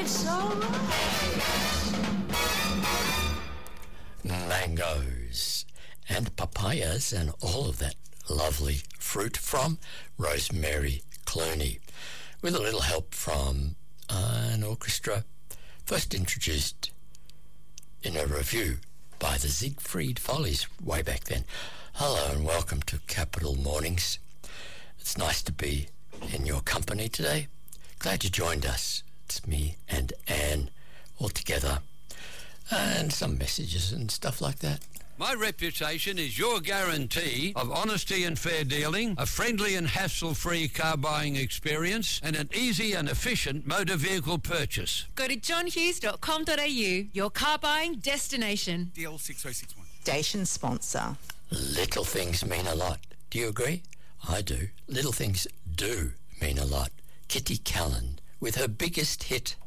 It's alright. Mangoes and papayas and all of that lovely fruit from Rosemary Clooney, with a little help from an orchestra first introduced in a review by the Siegfried Follies way back then. Hello and welcome to Capital Mornings. It's nice to be in your company today. Glad you joined us. It's me and Anne all together, and some messages and stuff like that. My reputation is your guarantee of honesty and fair dealing, a friendly and hassle-free car buying experience, and an easy and efficient motor vehicle purchase. Go to johnhughes.com.au, your car buying destination. DL 6061. Station sponsor. Little things mean a lot. Do you agree? I do. Little things do mean a lot. Kitty Callan with her biggest hit,